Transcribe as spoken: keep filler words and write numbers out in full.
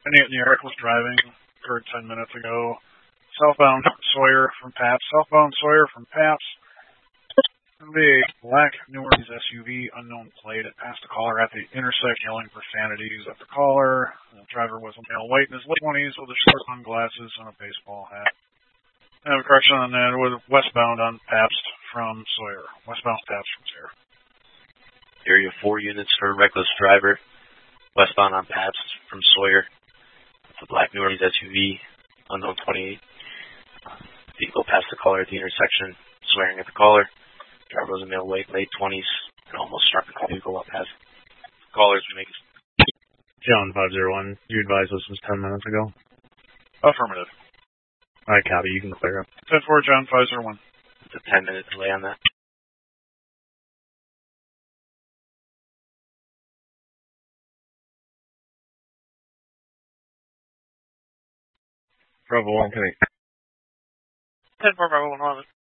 Any New York was driving for ten minutes ago. Southbound Sawyer from Paps. Southbound Sawyer from Paps. The black new Mercedes S U V, unknown plate. It passed the caller at the intersection, yelling profanities at the caller. The driver was a male, white in his late twenties, with a short sunglasses and a baseball hat. I have a correction on that. With westbound on Pabst from Sawyer. Westbound Pabst from Sawyer. Area four units for reckless driver. Westbound on Pabst from Sawyer. It's a black new Mercedes S U V, unknown twenty-eight. Vehicle passed the caller at the intersection, swearing at the caller. Driver was a male, white, late twenties, and almost struck the vehicle up past callers to make it. John five zero one, you advised this was ten minutes ago? Affirmative. Alright, copy, you can clear up. ten four, John five zero one. It's a ten minute delay on that. Bravo one, can I? ten four, Bravo one,